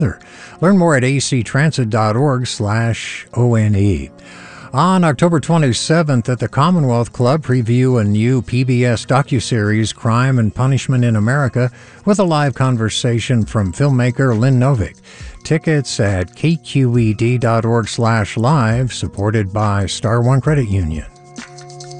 Learn more at actransit.org/ONE. On October 27th at the Commonwealth Club, preview a new PBS docuseries, Crime and Punishment in America, with a live conversation from filmmaker Lynn Novick. Tickets at kqed.org/live, supported by Star One Credit Union.